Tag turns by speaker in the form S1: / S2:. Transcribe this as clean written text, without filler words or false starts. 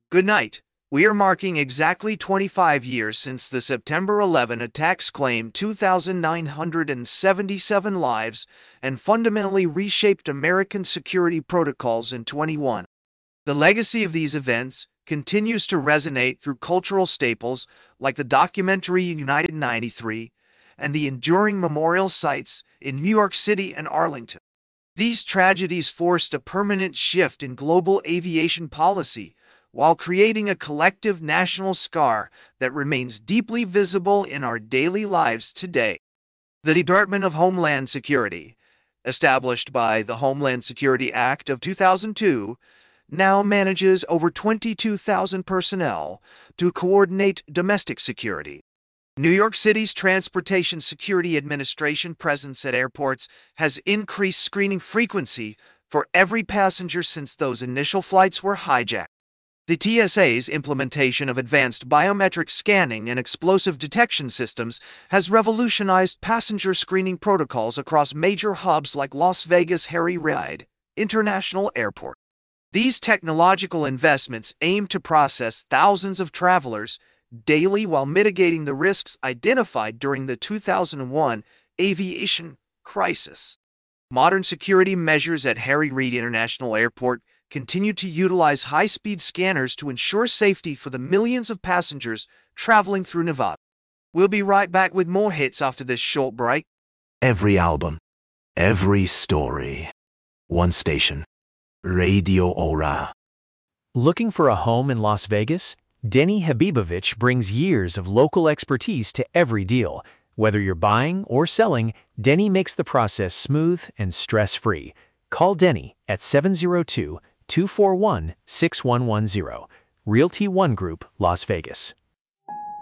S1: Good night. We are marking exactly 25 years since the September 11 attacks claimed 2,977 lives and fundamentally reshaped American security protocols in 21. The legacy of these events continues to resonate through cultural staples like the documentary United 93 and the enduring memorial sites in New York City and Arlington. These tragedies forced a permanent shift in global aviation policy while creating a collective national scar that remains deeply visible in our daily lives today. The Department of Homeland Security, established by the Homeland Security Act of 2002, now manages over 22,000 personnel to coordinate domestic security. New York City's Transportation Security Administration presence at airports has increased screening frequency for every passenger since those initial flights were hijacked. The TSA's implementation of advanced biometric scanning and explosive detection systems has revolutionized passenger screening protocols across major hubs like Las Vegas Harry Reid International Airport. These technological investments aim to process thousands of travelers daily while mitigating the risks identified during the 2001 aviation crisis. Modern security measures at Harry Reid International Airport continue to utilize high-speed scanners to ensure safety for the millions of passengers traveling through Nevada. We'll be right back with more hits after this short break.
S2: Every album, every story, one station, Radio Aura.
S3: Looking for a home in Las Vegas? Denny Habibovich brings years of local expertise to every deal. Whether you're buying or selling, Denny makes the process smooth and stress-free. Call Denny at 702-241-6110. Realty One Group, Las Vegas.